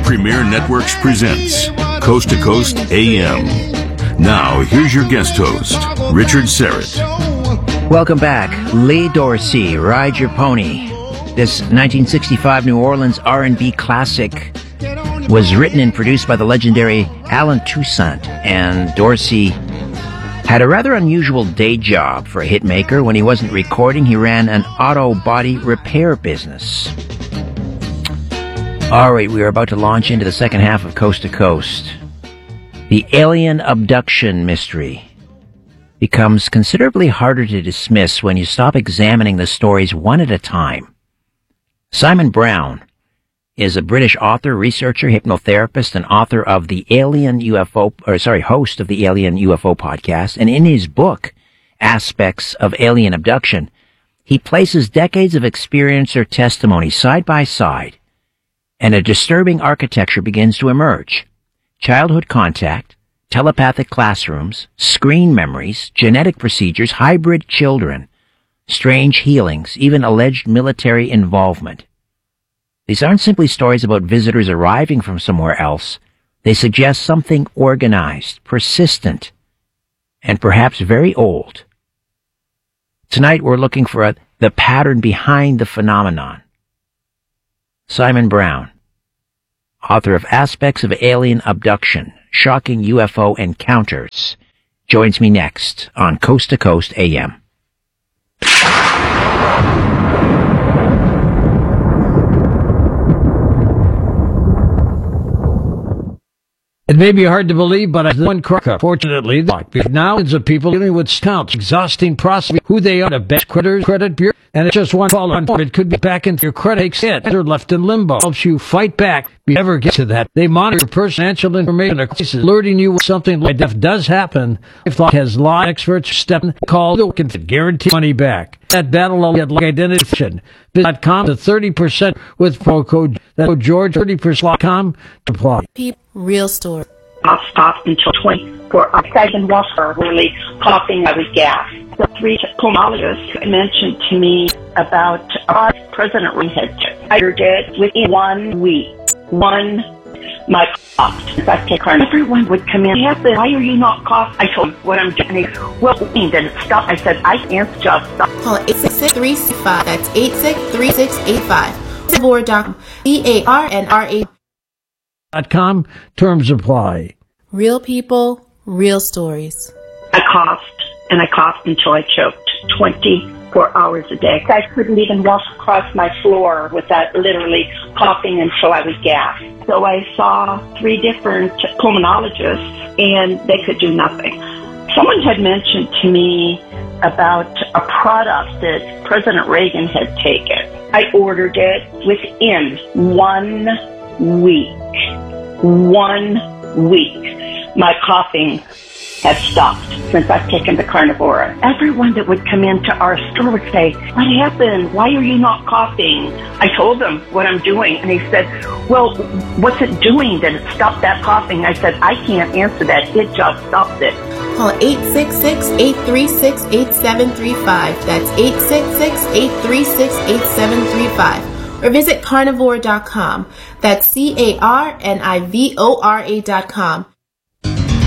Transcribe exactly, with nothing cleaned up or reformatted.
Premier Networks presents Coast to Coast A M. Now, here's your guest host, Richard Syrett. Welcome back. Lee Dorsey, Ride Your Pony. This nineteen sixty-five New Orleans R and B classic was written and produced by the legendary Allen Toussaint, and Dorsey had a rather unusual day job for a hitmaker. When he wasn't recording, he ran an auto body repair business. All right, we are about to launch into the second half of Coast to Coast. The alien abduction mystery becomes considerably harder to dismiss when you stop examining the stories one at a time. Simon Brown is a British author, researcher, hypnotherapist, and author of the Alien U F O, or sorry, host of the Alien U F O podcast. And in his book, Aspects of Alien Abduction, he places decades of experience or testimony side by side, and a disturbing architecture begins to emerge. Childhood contact, telepathic classrooms, screen memories, genetic procedures, hybrid children, strange healings, even alleged military involvement. These aren't simply stories about visitors arriving from somewhere else. They suggest something organized, persistent, and perhaps very old. Tonight we're looking for a, the pattern behind the phenomenon. Simon Brown, author of Aspects of Alien Abduction, Shocking U F O Encounters, joins me next on Coast to Coast A M. It may be hard to believe, but I one crack up. Fortunately, now it's of people dealing with scouts, exhausting process, who they are, the best creditors, credit bureau, and it's just one follow on. It could be back into your credit hit, or left in limbo. Helps you fight back. If you ever get to that, they monitor your financial information, alerting you when something like that does happen. If thought has law experts step in, call the can guarantee money back. That battle will get like identification. Visit com to thirty percent with pro code that code George thirty percent dot com to apply. Real story. I'll stop until twenty-four hours. I can walk for really coughing. I was gassed. The three pulmonologists mentioned to me about our President Reagan. I did within one week. One, my cough. I take her, and everyone would come in. Why are you not coughing? I told them what I'm doing. They said, well, did it stop? I said, I can't just stop. Call eight six six, three six five. That's eight six three six eight five. C A R N R A Dot com. Terms apply. Real people, real stories. I coughed, and I coughed until I choked. twenty-four hours a day. I couldn't even walk across my floor without literally coughing until I was gassed. So I saw three different pulmonologists, and they could do nothing. Someone had mentioned to me about a product that President Reagan had taken. I ordered it within one week. One week. My coughing has stopped since I've taken the Carnivora. Everyone that would come into our store would say, what happened? Why are you not coughing? I told them what I'm doing, and they said, well, what's it doing that it stopped that coughing? I said, I can't answer that. It just stopped it. Call eight six six, eight three six, eight seven three five. That's eight six six, eight three six, eight seven three five. Or visit carnivora dot com. That's C A R N I V O R A dot com.